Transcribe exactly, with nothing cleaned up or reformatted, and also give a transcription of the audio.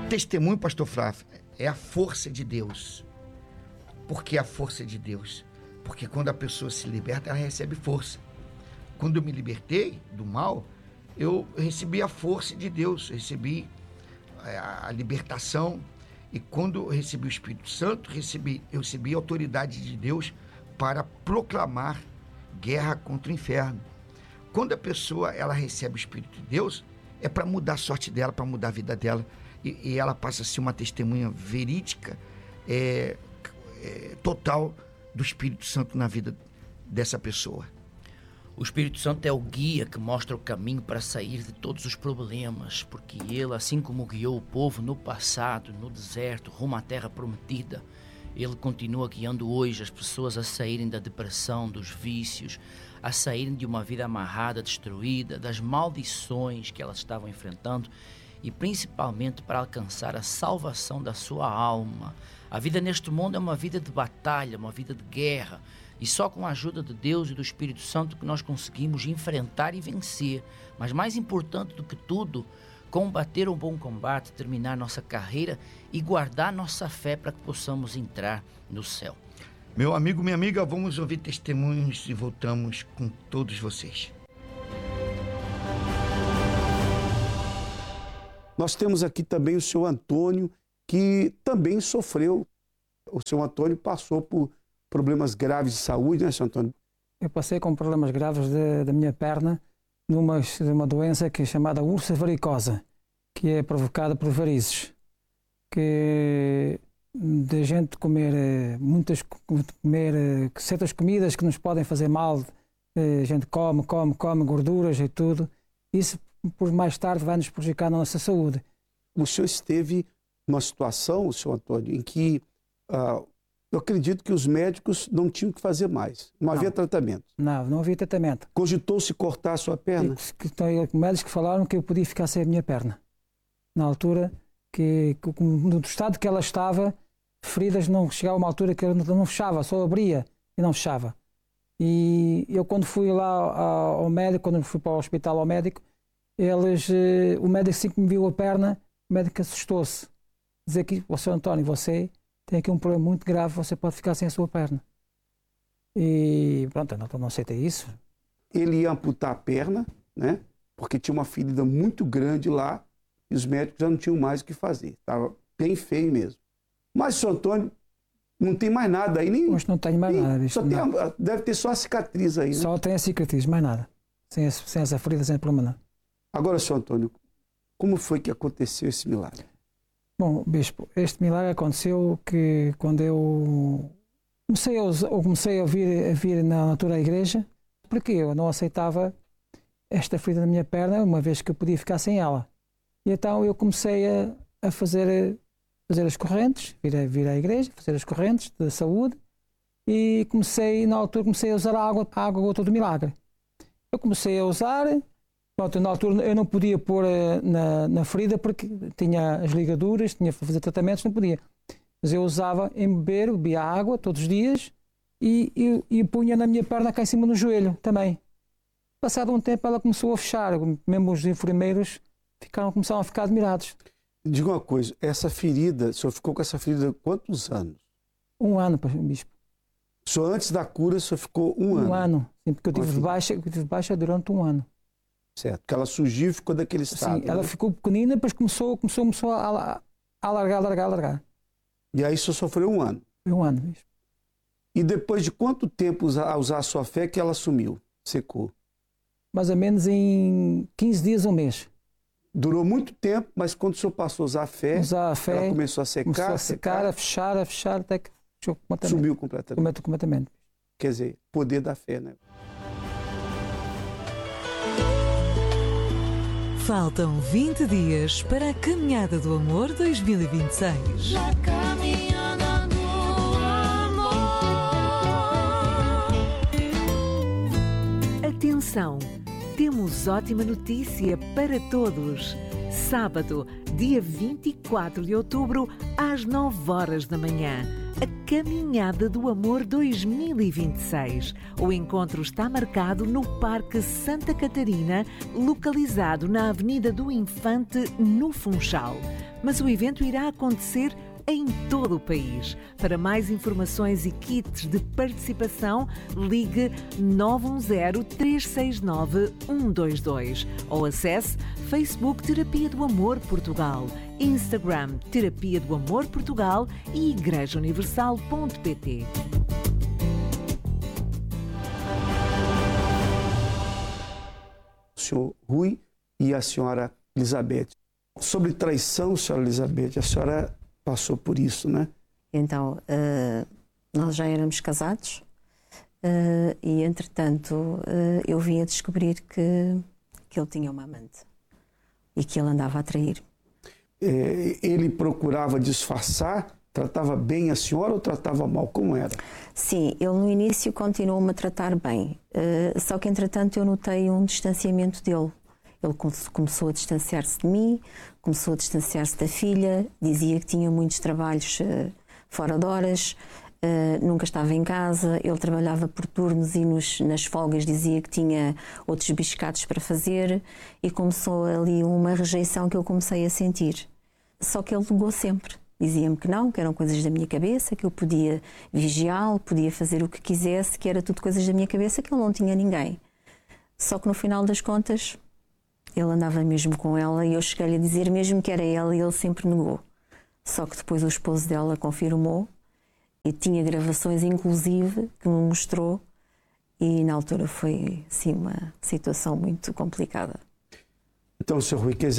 testemunho, pastor Flávio, é a força de Deus. Por que a força de Deus? Porque quando a pessoa se liberta, ela recebe força. Quando eu me libertei do mal, eu recebi a força de Deus, recebi a libertação. E quando eu recebi o Espírito Santo, recebi, eu recebi a autoridade de Deus para proclamar guerra contra o inferno. Quando a pessoa ela recebe o Espírito de Deus, é para mudar a sorte dela, para mudar a vida dela. E, e ela passa a ser uma testemunha verídica, é, é, total do Espírito Santo na vida dessa pessoa. O Espírito Santo é o guia que mostra o caminho para sair de todos os problemas, porque ele, assim como guiou o povo no passado, no deserto, rumo à terra prometida, ele continua guiando hoje as pessoas a saírem da depressão, dos vícios, a saírem de uma vida amarrada, destruída, das maldições que elas estavam enfrentando e principalmente para alcançar a salvação da sua alma. A vida neste mundo é uma vida de batalha, uma vida de guerra, e só com a ajuda de Deus e do Espírito Santo que nós conseguimos enfrentar e vencer. Mas mais importante do que tudo, combater um bom combate, terminar nossa carreira e guardar nossa fé para que possamos entrar no céu. Meu amigo, minha amiga, vamos ouvir testemunhos e voltamos com todos vocês. Nós temos aqui também o senhor Antônio, que também sofreu. O senhor Antônio passou por problemas graves de saúde, né, senhor Antônio? Eu passei com problemas graves de, da minha perna, numa uma doença que é chamada úlcera varicosa, que é provocada por varizes, que de gente comer muitas comer certas comidas que nos podem fazer mal, a gente come, come, come gorduras e tudo, isso por mais tarde vai nos prejudicar na nossa saúde. O senhor esteve numa situação, senhor Antônio, em que uh, eu acredito que os médicos não tinham que fazer mais. Não, não havia tratamento. Não, não havia tratamento. Cogitou-se cortar a sua perna? E, médicos que falaram que eu podia ficar sem a minha perna. Na altura, que, que no estado que ela estava, feridas não chegava a uma altura que ela não fechava, só abria e não fechava. E eu quando fui lá ao médico, quando fui para o hospital ao médico, eles, o médico assim que me viu a perna, o médico assustou-se. Dizer que, o senhor António, você tem aqui um problema muito grave, você pode ficar sem a sua perna. E pronto, eu não, não aceitei isso. Ele ia amputar a perna, né? Porque tinha uma ferida muito grande lá e os médicos já não tinham mais o que fazer. Estava bem feio mesmo. Mas, senhor Antônio, não tem mais nada aí? Nem, Hoje não tenho mais nem, nada. Bicho, só tem a, deve ter só a cicatriz aí, né? Só tem a cicatriz, mais nada. Sem, esse, sem essa ferida, sem problema não. Agora, senhor Antônio, como foi que aconteceu esse milagre? Bom, bispo, este milagre aconteceu que quando eu comecei a, eu comecei a vir, a vir na altura da igreja, porque eu não aceitava esta ferida na minha perna, uma vez que eu podia ficar sem ela. E então eu comecei a, a fazer, fazer as correntes, vir, a, vir à igreja, fazer as correntes de saúde, e comecei, na altura, comecei a usar a água, a água gota do milagre. Eu comecei a usar. Pronto, na altura eu não podia pôr na, na ferida porque tinha as ligaduras, tinha que fazer tratamentos, não podia. Mas eu usava em beber, bebia água todos os dias e, e, e punha na minha perna cá em cima no joelho também. Passado um tempo ela começou a fechar, mesmo os enfermeiros ficaram, começaram a ficar admirados. Diga uma coisa, essa ferida, o senhor ficou com essa ferida quantos anos? Um ano, bispo. O senhor antes da cura, o senhor ficou um, um ano? Um ano, sim, porque eu tive de baixa, eu tive baixa durante um ano. Certo, porque ela surgiu e ficou daquele estado. Sim, ela né? ficou pequenina, depois começou, começou, começou a, a alargar, alargar, alargar. E aí o senhor sofreu um ano? Foi um ano mesmo. E depois de quanto tempo a usar a sua fé que ela sumiu, secou? Mais ou menos em quinze dias, um mês. Durou muito tempo, mas quando o senhor passou a usar a fé, usar a fé ela começou a secar, começou a secar, secar, a fechar, a fechar, até que completamente. Sumiu completamente. completamente. Quer dizer, poder da fé, né? Faltam vinte dias para a Caminhada do Amor dois mil e vinte e seis. Na caminhada do amor. Atenção! Temos ótima notícia para todos. Sábado, dia vinte e quatro de outubro, às nove horas da manhã, a Caminhada do Amor dois mil e vinte e seis. O encontro está marcado no Parque Santa Catarina, localizado na Avenida do Infante, no Funchal. Mas o evento irá acontecer em todo o país. Para mais informações e kits de participação, ligue nove um zero, três seis nove, um dois dois ou acesse Facebook Terapia do Amor Portugal, Instagram Terapia do Amor Portugal e igreja universal ponto pt. O senhor Rui e a senhora Elizabeth. Sobre traição, senhora Elizabeth, a senhora passou por isso, né? Então, uh, nós já éramos casados uh, e, entretanto, uh, eu vim a descobrir que, que ele tinha uma amante e que ele andava a trair. É, ele procurava disfarçar, tratava bem a senhora ou tratava mal? Como era? Sim, ele no início continuou-me a tratar bem, uh, só que, entretanto, eu notei um distanciamento dele. Ele começou a distanciar-se de mim, começou a distanciar-se da filha, dizia que tinha muitos trabalhos uh, fora de horas, uh, nunca estava em casa, ele trabalhava por turnos e nos, nas folgas dizia que tinha outros biscados para fazer e começou ali uma rejeição que eu comecei a sentir. Só que ele negou sempre, dizia-me que não, que eram coisas da minha cabeça, que eu podia vigiá-lo, podia fazer o que quisesse, que era tudo coisas da minha cabeça, que ele não tinha ninguém. Só que no final das contas ele andava mesmo com ela e eu cheguei-lhe a dizer mesmo que era ela e ele sempre negou. Só que depois o esposo dela confirmou e tinha gravações inclusive que me mostrou e na altura foi assim uma situação muito complicada. Então, senhor Rui, quer dizer,